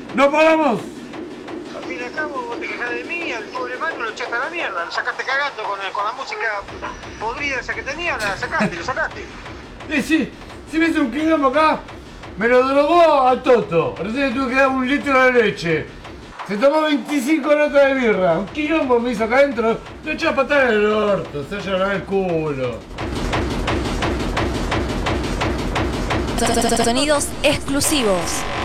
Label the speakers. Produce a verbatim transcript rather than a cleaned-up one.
Speaker 1: ¡No paramos!
Speaker 2: Al fin y al cabo, vos te quejás de mí, al pobre Manu lo echaste a la mierda, lo sacaste cagando con, con la música podrida esa que tenía, la sacaste, lo sacaste.
Speaker 1: Y sí, si me hizo un quilombo acá, me lo drogó a Toto. Recién tuve que dar un litro de leche. Se tomó veinticinco notas de birra. Un quilombo me hizo acá adentro. Lo echó a patar en el orto, se lloró el culo.
Speaker 3: Sonidos exclusivos.